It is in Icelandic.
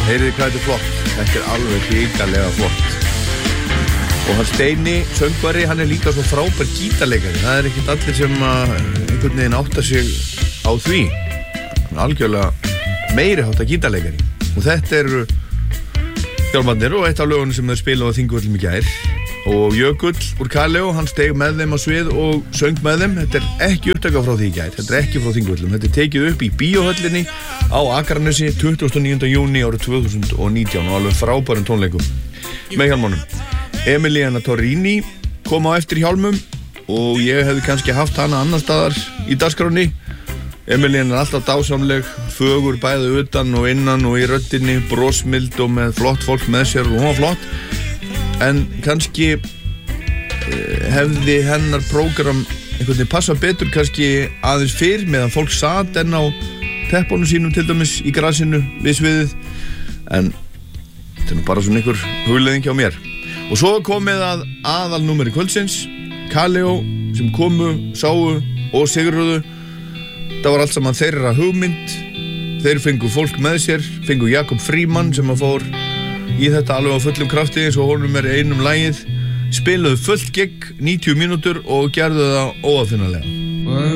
Heyriði hvað þetta flott. Þetta alveg hrikalega flott. Og hann Steini, söngvari, hann líka svo frábær gítarleikari. Það ekkert allir sem einhvern veginn áttar sig á því. Hann algjörlega meiri háttar gítarleikari. Og þetta Hjálmarnir og eitt af lögunum sem þeir spilaðu á Þingvöllum í gær. Og Jökull úr Kaleo, hann steig með þeim á svið og söng með þeim. Þetta ekki upptaka frá því í gær, þetta ekki frá Þingvöllum. Þetta tekið upp í Bíóhöllinni á Akranesi 29. júní árið 2019 og alveg frábærum tónleikum með Hjálmánum. Emiliana Torrini kom á eftir Hjálmum og ég hefði kannski haft hana annar staðar í dagskránni. Emiliana alltaf dásamleg, fögur bæði utan og innan og í röddinni, brosmild og með flott fólk með sér og hún var flott. En kannski hefði hennar prógram einhvern veginn passað betur kannski aðeins fyrr meðan fólk sat enn á teppunum sínum til dæmis í grasinu við sviðið. En þetta bara svona einhver hugleiðing hjá mér. Og svo komið að aðalnúmeri kvöldsins, Kaleo sem komu, sáu og sigruðu. Það var allt saman þeirra hugmynd. Þeir fengu fólk með sér, fengu Jakob Frímann sem fór í þetta alveg á fullum krafti eins og honum einum lagið. Spiluðu fullt gig, 90 mínútur og gerðu það óaðfinnalega.